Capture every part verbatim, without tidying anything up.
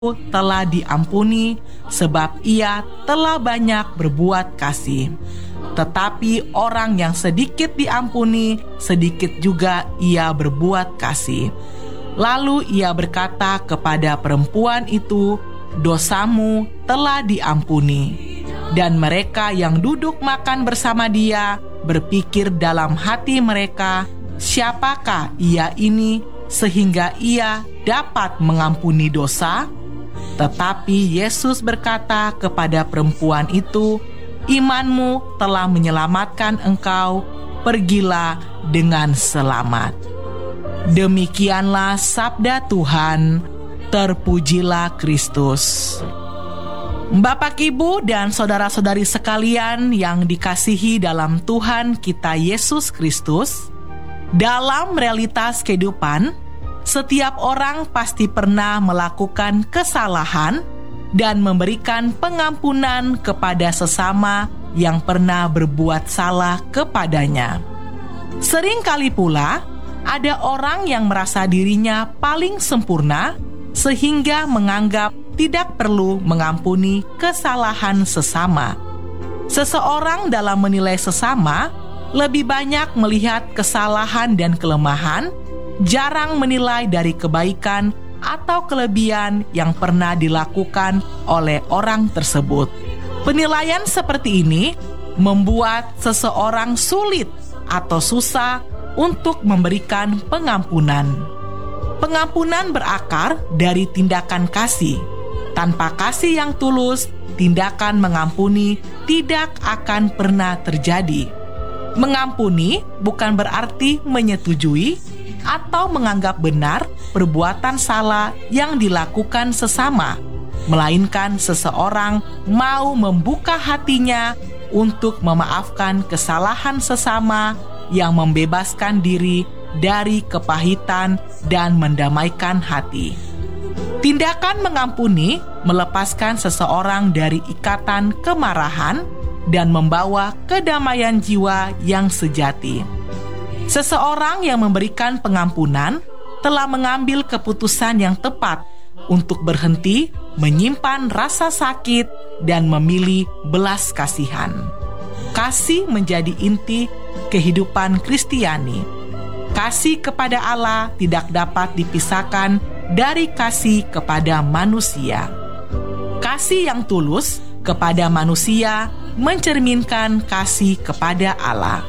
telah diampuni, sebab ia telah banyak berbuat kasih. Tetapi orang yang sedikit diampuni, sedikit juga ia berbuat kasih. Lalu ia berkata kepada perempuan itu, "Dosamu telah diampuni." Dan mereka yang duduk makan bersama dia berpikir dalam hati mereka, "Siapakah ia ini sehingga ia dapat mengampuni dosa?" Tetapi Yesus berkata kepada perempuan itu, "Imanmu telah menyelamatkan engkau, pergilah dengan selamat." Demikianlah sabda Tuhan, terpujilah Kristus. Bapak, Ibu, dan saudara-saudari sekalian yang dikasihi dalam Tuhan kita Yesus Kristus, dalam realitas kehidupan, setiap orang pasti pernah melakukan kesalahan dan memberikan pengampunan kepada sesama yang pernah berbuat salah kepadanya. Seringkali pula, ada orang yang merasa dirinya paling sempurna sehingga menganggap tidak perlu mengampuni kesalahan sesama. Seseorang dalam menilai sesama lebih banyak melihat kesalahan dan kelemahan, jarang menilai dari kebaikan atau kelebihan yang pernah dilakukan oleh orang tersebut. Penilaian seperti ini membuat seseorang sulit atau susah untuk memberikan pengampunan. Pengampunan berakar dari tindakan kasih. Tanpa kasih yang tulus, tindakan mengampuni tidak akan pernah terjadi. Mengampuni bukan berarti menyetujui atau menganggap benar perbuatan salah yang dilakukan sesama, melainkan seseorang mau membuka hatinya untuk memaafkan kesalahan sesama yang membebaskan diri dari kepahitan dan mendamaikan hati. Tindakan mengampuni melepaskan seseorang dari ikatan kemarahan dan membawa kedamaian jiwa yang sejati. Seseorang yang memberikan pengampunan telah mengambil keputusan yang tepat untuk berhenti menyimpan rasa sakit dan memilih belas kasihan. Kasih menjadi inti kehidupan Kristiani. Kasih kepada Allah tidak dapat dipisahkan dari kasih kepada manusia. Kasih yang tulus kepada manusia mencerminkan kasih kepada Allah.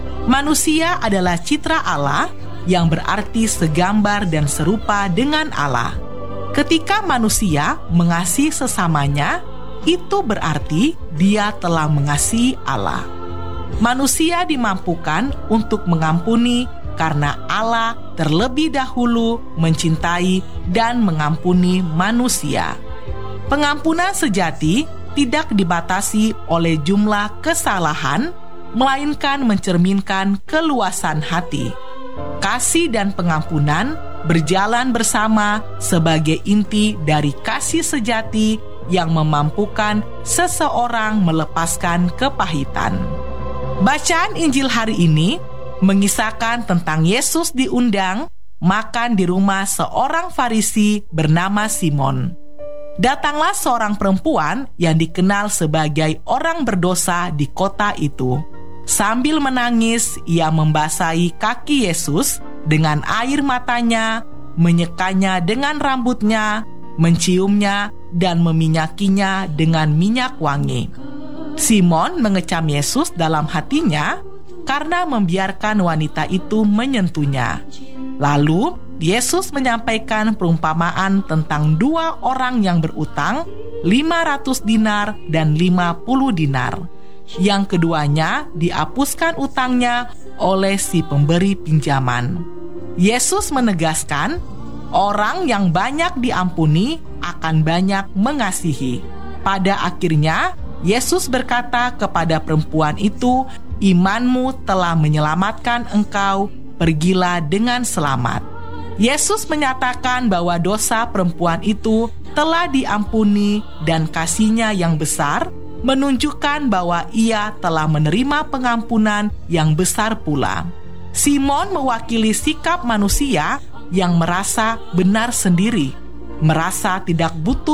Manusia adalah citra Allah yang berarti segambar dan serupa dengan Allah. Ketika manusia mengasihi sesamanya, itu berarti dia telah mengasihi Allah. Manusia dimampukan untuk mengampuni karena Allah terlebih dahulu mencintai dan mengampuni manusia. Pengampunan sejati tidak dibatasi oleh jumlah kesalahan, melainkan mencerminkan keluasan hati. Kasih dan pengampunan berjalan bersama sebagai inti dari kasih sejati yang memampukan seseorang melepaskan kepahitan. Bacaan Injil hari ini mengisahkan tentang Yesus diundang makan di rumah seorang Farisi bernama Simon. Datanglah seorang perempuan yang dikenal sebagai orang berdosa di kota itu. Sambil menangis, ia membasahi kaki Yesus dengan air matanya, menyekanya dengan rambutnya, menciumnya, dan meminyakinya dengan minyak wangi. Simon mengecam Yesus dalam hatinya karena membiarkan wanita itu menyentuhnya. Lalu Yesus menyampaikan perumpamaan tentang dua orang yang berutang lima ratus dinar dan lima puluh dinar. Yang keduanya dihapuskan utangnya oleh si pemberi pinjaman. Yesus menegaskan, orang yang banyak diampuni akan banyak mengasihi. Pada akhirnya, Yesus berkata kepada perempuan itu, "Imanmu telah menyelamatkan engkau, pergilah dengan selamat." Yesus menyatakan bahwa dosa perempuan itu telah diampuni dan kasih-Nya yang besar menunjukkan bahwa ia telah menerima pengampunan yang besar pula. Simon mewakili sikap manusia yang merasa benar sendiri. merasa tidak butuh